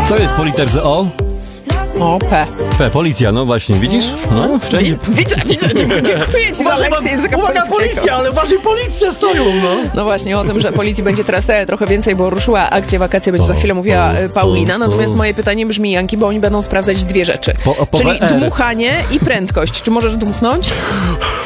Co jest po literze O? O, P. P, policja, no właśnie, widzisz? No, wszędzie. Widzę, dziękuję ci za lekcję języka Uwaga, polskiego. policja, ale uważaj, policja stoją, no. No właśnie, o tym, że policji będzie teraz trochę więcej, bo ruszyła akcja wakacje, będzie za chwilę mówiła Paulina. Natomiast moje pytanie brzmi, Janki, bo oni będą sprawdzać dwie rzeczy. Czyli R. dmuchanie i prędkość. Czy możesz dmuchnąć?